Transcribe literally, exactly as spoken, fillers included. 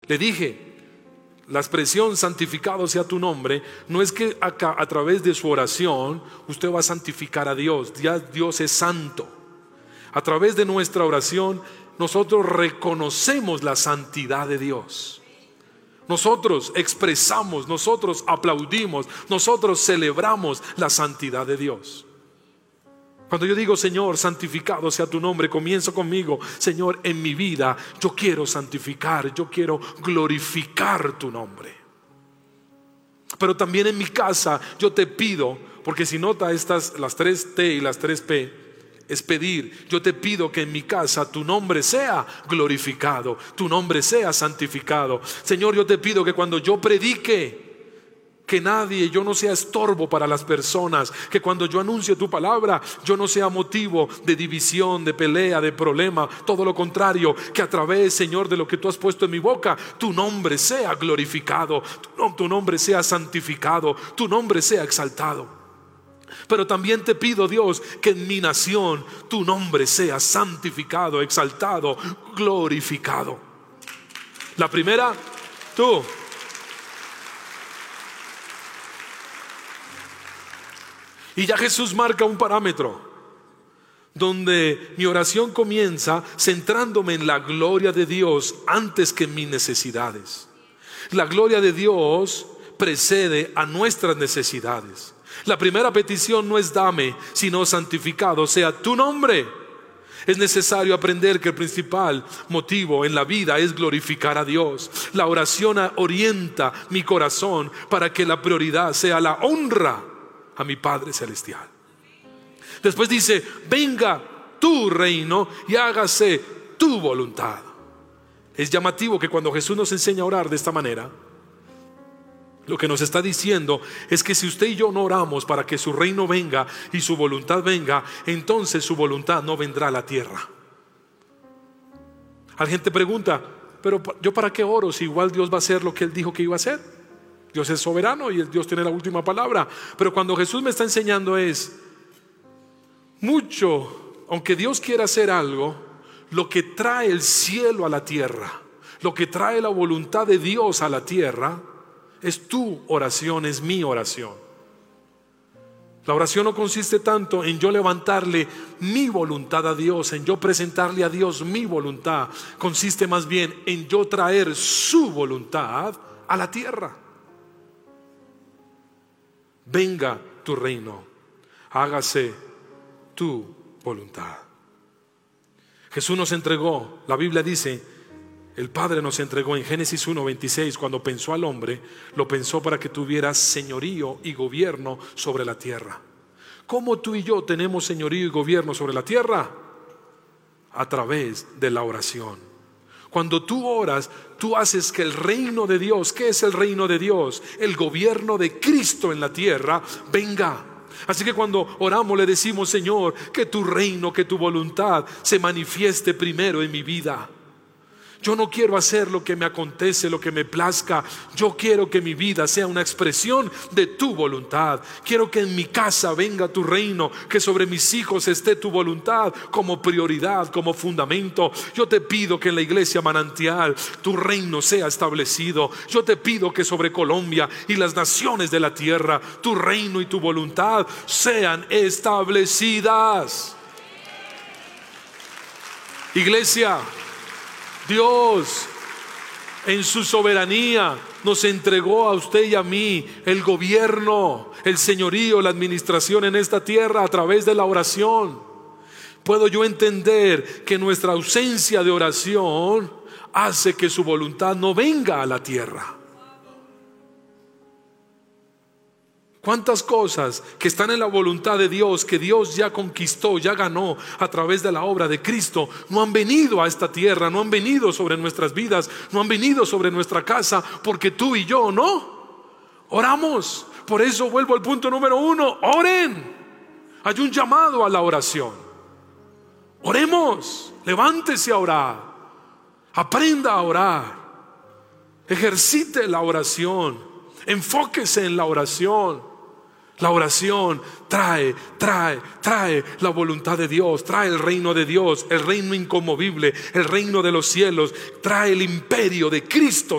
Le dije, la expresión santificado sea tu nombre no es que acá, a través de su oración usted va a santificar a Dios. Ya Dios es santo. A través de nuestra oración nosotros reconocemos la santidad de Dios. Nosotros expresamos, nosotros aplaudimos, nosotros celebramos la santidad de Dios. Cuando yo digo, Señor, santificado sea tu nombre, comienzo conmigo. Señor, en mi vida yo quiero santificar, yo quiero glorificar tu nombre. Pero también en mi casa yo te pido, porque si nota estas, las tres T y las tres P, es pedir. Yo te pido que en mi casa tu nombre sea glorificado, tu nombre sea santificado. Señor, yo te pido que cuando yo predique, que nadie, yo no sea estorbo para las personas, que cuando yo anuncie tu palabra, yo no sea motivo de división, de pelea, de problema. Todo lo contrario, que a través, Señor, de lo que tú has puesto en mi boca, tu nombre sea glorificado, tu, tu nombre sea santificado, tu nombre sea exaltado. Pero también te pido, Dios, que en mi nación tu nombre sea santificado, exaltado, glorificado. La primera, tú. Y ya Jesús marca un parámetro donde mi oración comienza centrándome en la gloria de Dios antes que en mis necesidades. La gloria de Dios precede a nuestras necesidades. La primera petición no es dame, sino santificado sea tu nombre. Es necesario aprender que el principal motivo en la vida es glorificar a Dios. La oración orienta mi corazón para que la prioridad sea la honra a mi Padre Celestial. Después dice, venga tu reino y hágase tu voluntad. Es llamativo que cuando Jesús nos enseña a orar de esta manera, lo que nos está diciendo es que si usted y yo no oramos para que su reino venga y su voluntad venga, entonces su voluntad no vendrá a la tierra. La gente pregunta, pero yo para qué oro si igual Dios va a hacer lo que Él dijo que iba a hacer. Dios es soberano y Dios tiene la última palabra. Pero cuando Jesús me está enseñando es mucho, aunque Dios quiera hacer algo, lo que trae el cielo a la tierra, lo que trae la voluntad de Dios a la tierra, es tu oración, es mi oración. La oración no consiste tanto en yo levantarle mi voluntad a Dios, en yo presentarle a Dios mi voluntad. Consiste más bien en yo traer su voluntad a la tierra. Venga tu reino, hágase tu voluntad. Jesús nos entregó, la Biblia dice, el Padre nos entregó en Génesis uno veintiséis, cuando pensó al hombre, lo pensó para que tuviera señorío y gobierno sobre la tierra. ¿Cómo tú y yo tenemos señorío y gobierno sobre la tierra? A través de la oración. Cuando tú oras, tú haces que el reino de Dios, ¿qué es el reino de Dios? El gobierno de Cristo en la tierra venga. Así que cuando oramos le decimos, Señor, que tu reino, que tu voluntad se manifieste primero en mi vida. Yo no quiero hacer lo que me acontece, lo que me plazca. Yo quiero que mi vida sea una expresión de tu voluntad. Quiero que en mi casa venga tu reino, que sobre mis hijos esté tu voluntad como prioridad, como fundamento. Yo te pido que en la iglesia Manantial tu reino sea establecido. Yo te pido que sobre Colombia y las naciones de la tierra tu reino y tu voluntad sean establecidas. Iglesia, Dios en su soberanía nos entregó a usted y a mí el gobierno, el señorío, la administración en esta tierra a través de la oración. Puedo yo entender que nuestra ausencia de oración hace que su voluntad no venga a la tierra. ¿Cuántas cosas que están en la voluntad de Dios, que Dios ya conquistó, ya ganó a través de la obra de Cristo, no han venido a esta tierra, no han venido sobre nuestras vidas, no han venido sobre nuestra casa, porque tú y yo no oramos? Por eso vuelvo al punto número uno: oren. Hay un llamado a la oración. Oremos, levántese a orar, aprenda a orar, ejercite la oración, enfóquese en la oración. La oración trae, trae, trae la voluntad de Dios, trae el reino de Dios, el reino inconmovible, el reino de los cielos, trae el imperio de Cristo